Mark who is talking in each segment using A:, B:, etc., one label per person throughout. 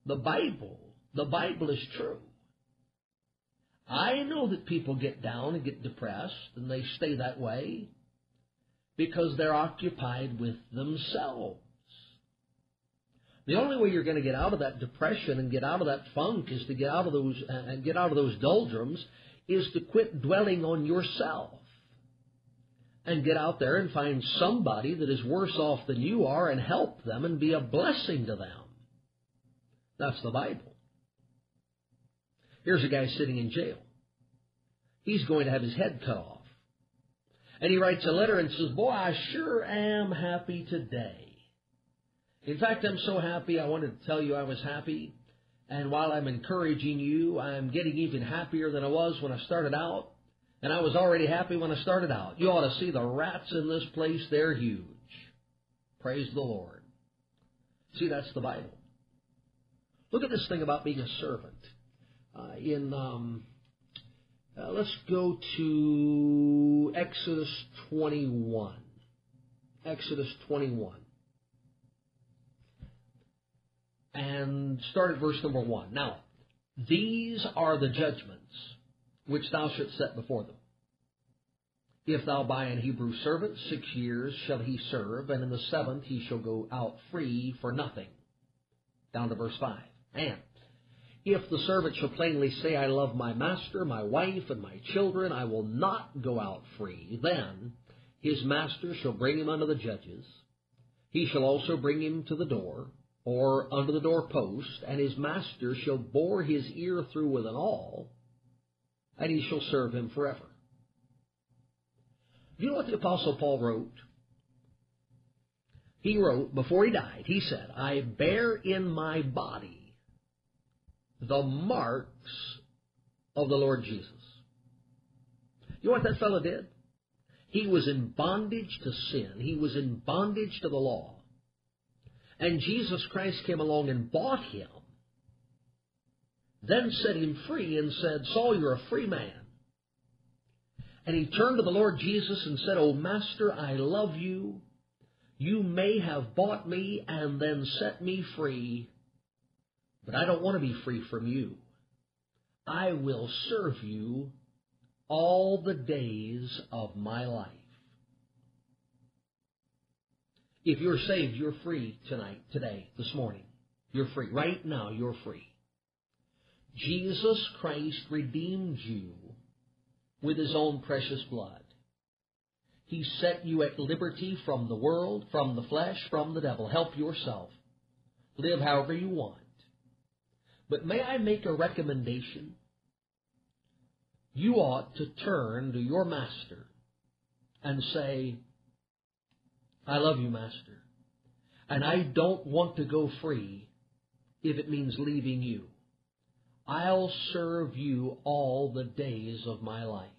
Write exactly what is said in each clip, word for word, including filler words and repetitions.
A: The Bible, the Bible is true. I know that people get down and get depressed, and they stay that way because they're occupied with themselves. The only way you're going to get out of that depression and get out of that funk is to get out of those uh, and get out of those doldrums is to quit dwelling on yourself and get out there and find somebody that is worse off than you are and help them and be a blessing to them. That's the Bible. Here's a guy sitting in jail. He's going to have his head cut off. And he writes a letter and says, boy, I sure am happy today. In fact, I'm so happy, I wanted to tell you I was happy. And while I'm encouraging you, I'm getting even happier than I was when I started out. And I was already happy when I started out. You ought to see the rats in this place. They're huge. Praise the Lord. See, that's the Bible. Look at this thing about being a servant. Uh, in um, uh, let's go to Exodus twenty-one. Exodus twenty-one. And start at verse number one. Now, these are the judgments which thou shalt set before them. If thou buy an Hebrew servant, six years shall he serve, and in the seventh he shall go out free for nothing. Down to verse five. And if the servant shall plainly say, I love my master, my wife, and my children, I will not go out free, then his master shall bring him unto the judges. He shall also bring him to the door, or under the doorpost, and his master shall bore his ear through with an awl, and he shall serve him forever. You know what the Apostle Paul wrote? He wrote, before he died, he said, I bear in my body the marks of the Lord Jesus. You know what that fellow did? He was in bondage to sin. He was in bondage to the law. And Jesus Christ came along and bought him, then set him free and said, Saul, you're a free man. And he turned to the Lord Jesus and said, Oh, Master, I love you. You may have bought me and then set me free, but I don't want to be free from you. I will serve you all the days of my life. If you're saved, you're free tonight, today, this morning. You're free. Right now, you're free. Jesus Christ redeemed you with his own precious blood. He set you at liberty from the world, from the flesh, from the devil. Help yourself. Live however you want. But may I make a recommendation? You ought to turn to your master and say, I love you, Master, and I don't want to go free if it means leaving you. I'll serve you all the days of my life.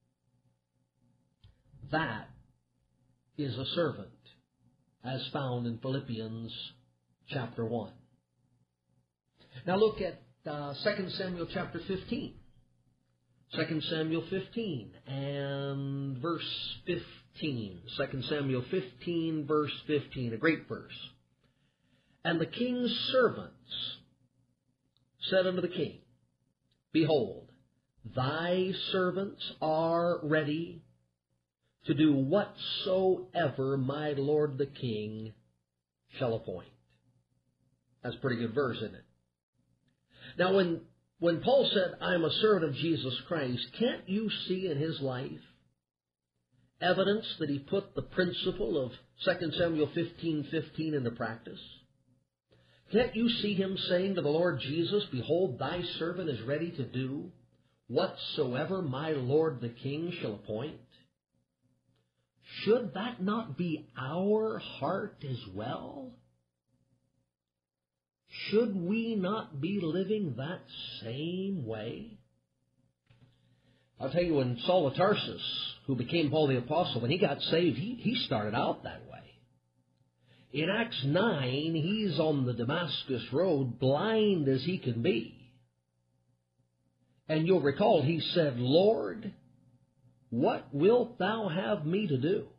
A: That is a servant, as found in Philippians chapter one. Now look at uh, Second Samuel chapter fifteen. Second Samuel fifteen and verse fifteen. Second Samuel fifteen, verse fifteen, a great verse. And the king's servants said unto the king, Behold, thy servants are ready to do whatsoever my lord the king shall appoint. That's a pretty good verse, isn't it? Now, when, when Paul said, I'm a servant of Jesus Christ, can't you see in his life evidence that he put the principle of Second Samuel fifteen fifteen into practice? Can't you see him saying to the Lord Jesus, Behold, thy servant is ready to do whatsoever my lord the king shall appoint? Should that not be our heart as well? Should we not be living that same way? I'll tell you, when Saul of Tarsus, who became Paul the Apostle, when he got saved, he, he started out that way. In Acts nine, he's on the Damascus road, blind as he can be. And you'll recall he said, Lord, what wilt thou have me to do?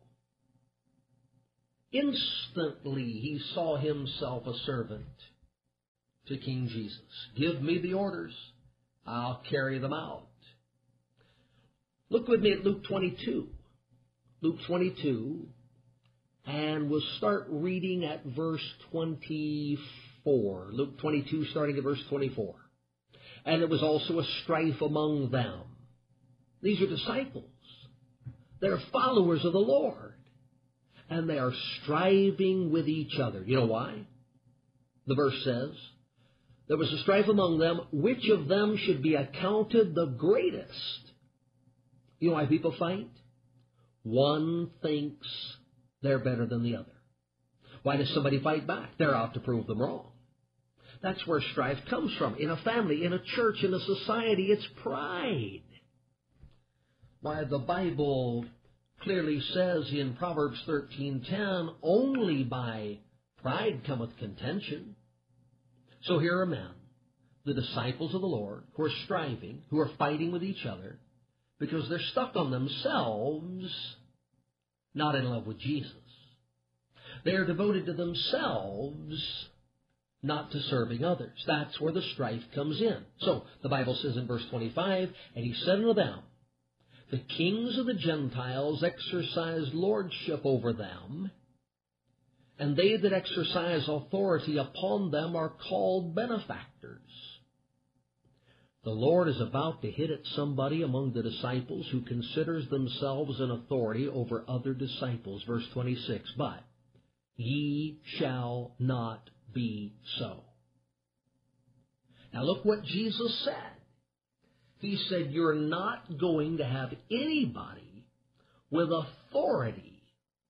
A: Instantly he saw himself a servant to King Jesus. Give me the orders. I'll carry them out. Look with me at Luke twenty-two. Luke twenty-two, and we'll start reading at verse twenty-four. Luke twenty-two, starting at verse twenty-four. And it was also a strife among them. These are disciples. They're followers of the Lord. And they are striving with each other. You know why? The verse says, there was a strife among them, which of them should be accounted the greatest. You know why people fight? One thinks they're better than the other. Why does somebody fight back? They're out to prove them wrong. That's where strife comes from. In a family, in a church, in a society, it's pride. Why, the Bible clearly says in Proverbs thirteen ten, only by pride cometh contention. So here are men, the disciples of the Lord, who are striving, who are fighting with each other, because they're stuck on themselves, not in love with Jesus. They are devoted to themselves, not to serving others. That's where the strife comes in. So the Bible says in verse twenty-five, and he said unto them, the kings of the Gentiles exercise lordship over them, and they that exercise authority upon them are called benefactors. The Lord is about to hit at somebody among the disciples who considers themselves an authority over other disciples. Verse twenty-six, but ye shall not be so. Now look what Jesus said. He said, you're not going to have anybody with authority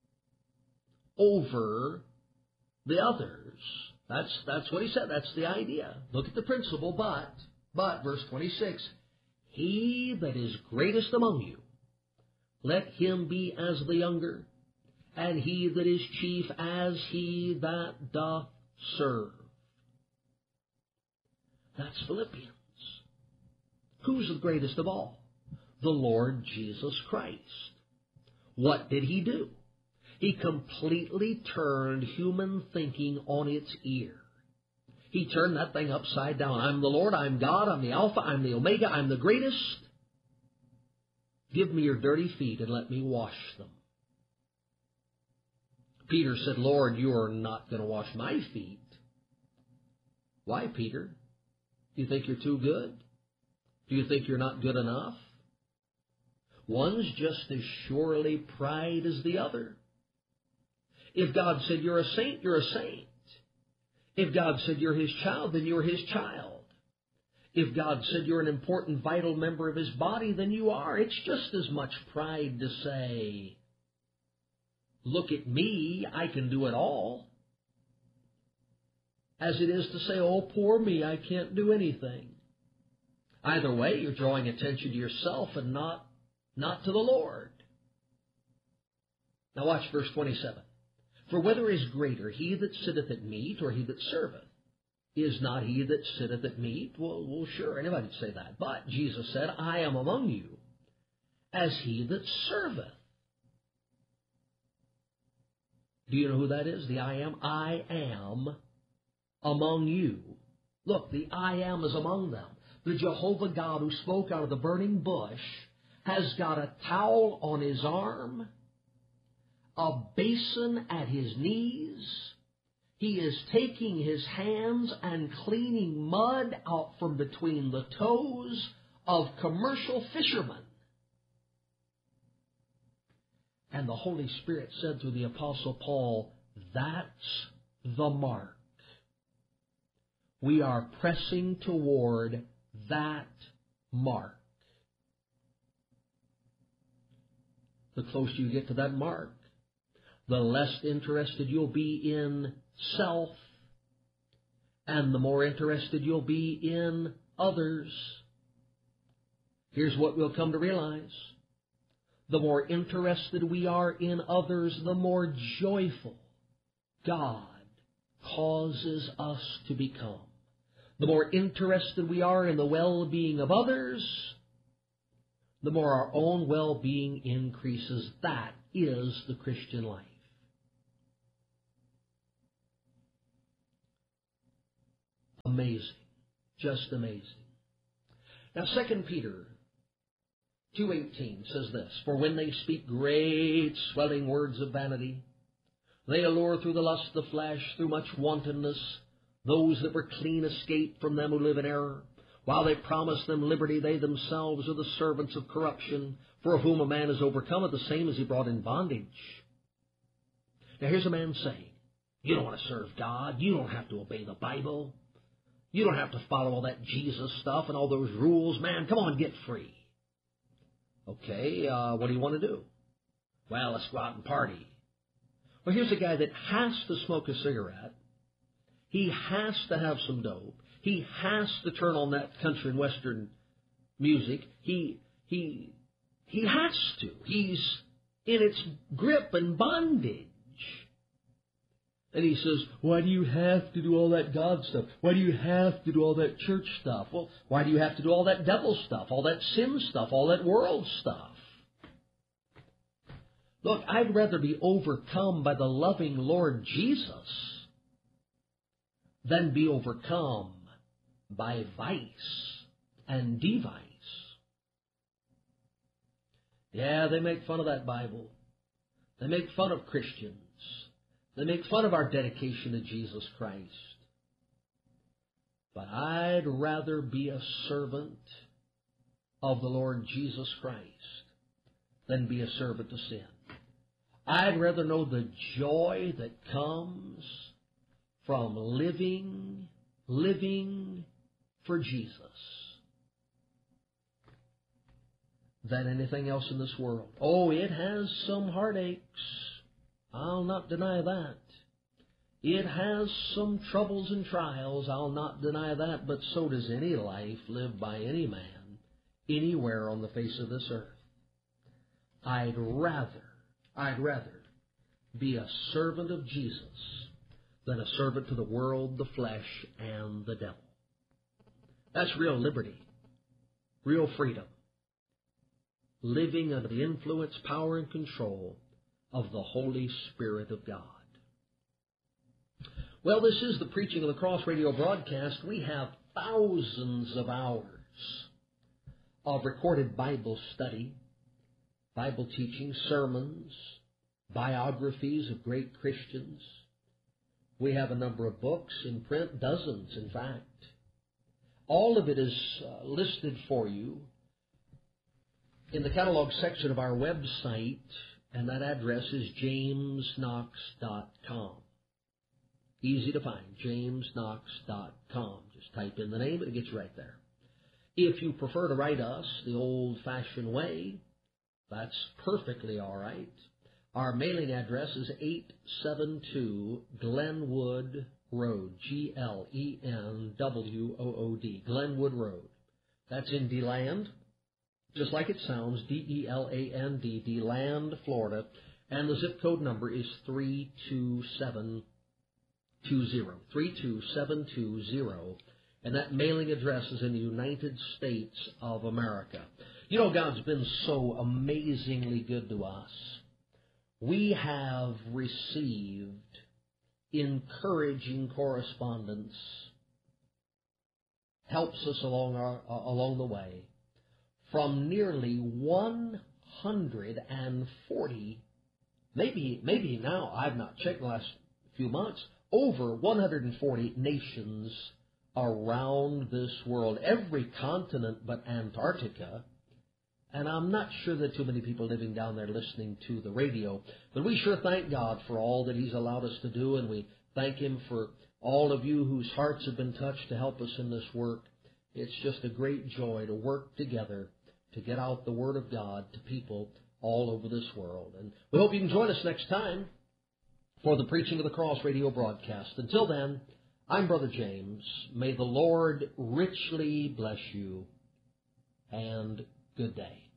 A: over the others. That's, that's what he said. That's the idea. Look at the principle, but, but, verse twenty-six, he that is greatest among you, let him be as the younger, and he that is chief as he that doth serve. That's Philippians. Who's the greatest of all? The Lord Jesus Christ. What did he do? He completely turned human thinking on its ear. He turned that thing upside down. I'm the Lord, I'm God, I'm the Alpha, I'm the Omega, I'm the greatest. Give me your dirty feet and let me wash them. Peter said, Lord, you are not going to wash my feet. Why, Peter? Do you think you're too good? Do you think you're not good enough? One's just as surely pride as the other. If God said you're a saint, you're a saint. If God said you're his child, then you're his child. If God said you're an important, vital member of his body, then you are. It's just as much pride to say, look at me, I can do it all, as it is to say, oh, poor me, I can't do anything. Either way, you're drawing attention to yourself and not, not to the Lord. Now watch verse twenty-seven. For whether is greater, he that sitteth at meat or he that serveth? Is not he that sitteth at meat? Well, well, sure, anybody would say that. But Jesus said, I am among you as he that serveth. Do you know who that is? The I am. I am among you. Look, the I am is among them. The Jehovah God who spoke out of the burning bush has got a towel on his arm, a basin at his knees. He is taking his hands and cleaning mud out from between the toes of commercial fishermen. And the Holy Spirit said through the Apostle Paul, that's the mark. We are pressing toward that mark. The closer you get to that mark, the less interested you'll be in self, and the more interested you'll be in others. Here's what we'll come to realize. The more interested we are in others, the more joyful God causes us to become. The more interested we are in the well-being of others, the more our own well-being increases. That is the Christian life. Amazing. Just amazing. Now, Second Peter two eighteen says this, "For when they speak great swelling words of vanity, they allure through the lust of the flesh, through much wantonness, those that were clean escape from them who live in error. While they promise them liberty, they themselves are the servants of corruption, for of whom a man is overcome, of the same as he brought in bondage." Now here's a man saying, you don't want to serve God, you don't have to obey the Bible, you don't have to follow all that Jesus stuff and all those rules, man, come on, get free. Okay, uh, what do you want to do? Well, let's go out and party. Well, here's a guy that has to smoke a cigarette, he has to have some dope, he has to turn on that country and western music, he, he, he has to, he's in its grip and bondage. And he says, why do you have to do all that God stuff? Why do you have to do all that church stuff? Well, why do you have to do all that devil stuff, all that sin stuff, all that world stuff? Look, I'd rather be overcome by the loving Lord Jesus than be overcome by vice and device. Yeah, they make fun of that Bible. They make fun of Christians. They make fun of our dedication to Jesus Christ. But I'd rather be a servant of the Lord Jesus Christ than be a servant to sin. I'd rather know the joy that comes from living, living for Jesus than anything else in this world. Oh, it has some heartaches. I'll not deny that. It has some troubles and trials. I'll not deny that. But so does any life lived by any man anywhere on the face of this earth. I'd rather, I'd rather be a servant of Jesus than a servant to the world, the flesh, and the devil. That's real liberty, real freedom. Living under the influence, power, and control of the Holy Spirit of God. Well, this is the Preaching of the Cross radio broadcast. We have thousands of hours of recorded Bible study, Bible teaching, sermons, biographies of great Christians. We have a number of books in print, dozens in fact. All of it is uh, listed for you in the catalog section of our website, and that address is james knox dot com. Easy to find, james knox dot com. Just type in the name and it gets you right there. If you prefer to write us the old-fashioned way, that's perfectly all right. Our mailing address is eight seven two Glenwood Road, G L E N W O O D, Glenwood Road. That's in DeLand, just like it sounds, D E L A N D, DeLand, Florida, and the zip code number is three two seven two zero, three two seven two zero, and that mailing address is in the United States of America. You know, God's been so amazingly good to us. We have received encouraging correspondence, helps us along our, uh, along the way, from nearly one hundred forty, maybe maybe now, I've not checked the last few months, over one hundred forty nations around this world, every continent but Antarctica. And I'm not sure that too many people living down there listening to the radio, but we sure thank God for all that He's allowed us to do, and we thank Him for all of you whose hearts have been touched to help us in this work. It's just a great joy to work together to get out the Word of God to people all over this world. And we hope you can join us next time for the Preaching of the Cross radio broadcast. Until then, I'm Brother James. May the Lord richly bless you, and good day.